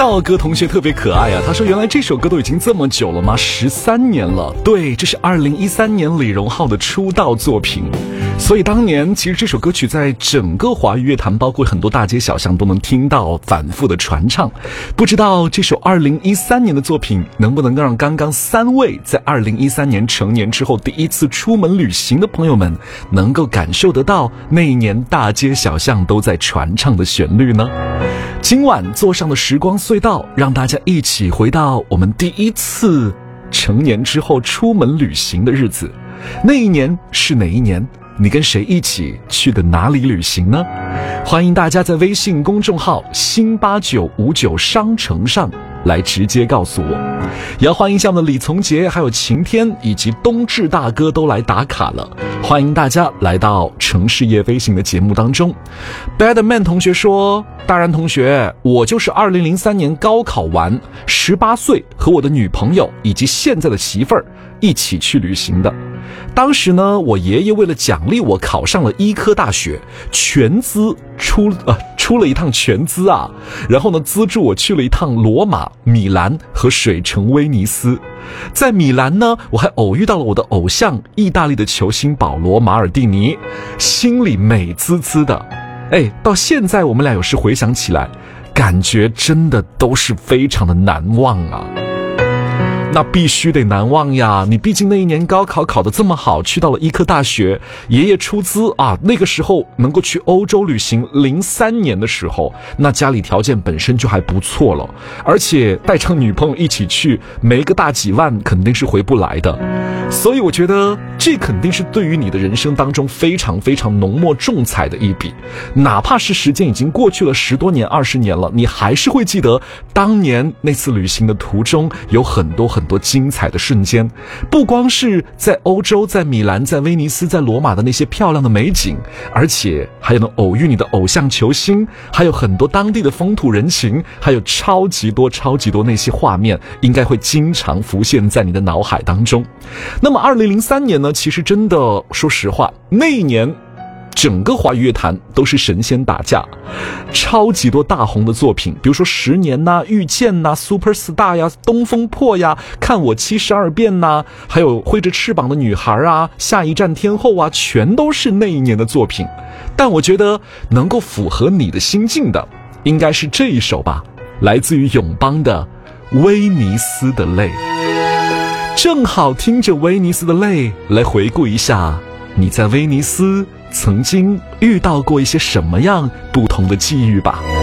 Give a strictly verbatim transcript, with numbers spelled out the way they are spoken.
浩哥同学特别可爱啊，他说原来这首歌都已经这么久了吗？十三年了。对，这是二零一三年李荣浩的出道作品。所以当年其实这首歌曲在整个华语乐坛，包括很多大街小巷都能听到反复的传唱。不知道这首二零一三年的作品能不能够让刚刚三位在二零一三年成年之后第一次出门旅行的朋友们能够感受得到那一年大街小巷都在传唱的旋律呢？今晚坐上的时光隧道，让大家一起回到我们第一次成年之后出门旅行的日子。那一年是哪一年？你跟谁一起去的哪里旅行呢？欢迎大家在微信公众号新八九五九商城上来直接告诉我。也要欢迎一下我们的李从杰还有晴天以及冬至大哥都来打卡了，欢迎大家来到城市夜飞行的节目当中。 Badman 同学说，大然同学，我就是二零零三年高考完十八岁，和我的女朋友以及现在的媳妇儿一起去旅行的。当时呢，我爷爷为了奖励我考上了医科大学，全资出呃出了一趟全资啊，然后呢资助我去了一趟罗马、米兰和水城威尼斯。在米兰呢，我还偶遇到了我的偶像意大利的球星保罗·马尔蒂尼，心里美滋滋的。哎，到现在我们俩有时回想起来，感觉真的都是非常的难忘啊。那必须得难忘呀，你毕竟那一年高考考得这么好，去到了医科大学，爷爷出资啊，那个时候能够去欧洲旅行，零三年的时候，那家里条件本身就还不错了，而且带上女朋友一起去，没个大几万肯定是回不来的。所以我觉得这肯定是对于你的人生当中非常非常浓墨重彩的一笔，哪怕是时间已经过去了十多年二十年了，你还是会记得当年那次旅行的途中有很多很多精彩的瞬间，不光是在欧洲，在米兰，在威尼斯，在罗马的那些漂亮的美景，而且还有能偶遇你的偶像球星，还有很多当地的风土人情，还有超级多超级多那些画面，应该会经常浮现在你的脑海当中。那么二零零三年呢，其实真的说实话，那一年整个华语乐坛都是神仙打架，超级多大红的作品，比如说十年呐、遇见呐、Super Star 呀、东风破呀、看我七十二变呐，还有挥着翅膀的女孩啊、下一站天后啊，全都是那一年的作品。但我觉得能够符合你的心境的应该是这一首吧，来自于永邦的威尼斯的泪。正好听着威尼斯的泪来回顾一下你在威尼斯曾经遇到过一些什么样不同的际遇吧。